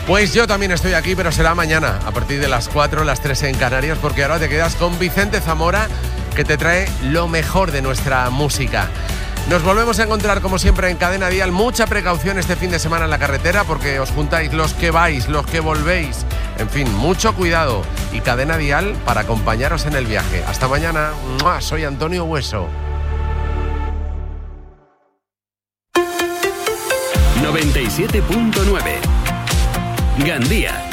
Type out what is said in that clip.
Pues yo también estoy aquí, pero será mañana, a partir de las 4, las 3 en Canarias, porque ahora te quedas con Vicente Zamora, que te trae lo mejor de nuestra música. Nos volvemos a encontrar, como siempre, en Cadena Dial. Mucha precaución este fin de semana en la carretera, porque os juntáis los que vais, los que volvéis. En fin, mucho cuidado. Y Cadena Dial para acompañaros en el viaje. Hasta mañana. ¡Mua! Soy Antonio Hueso. 97.9 Gandía.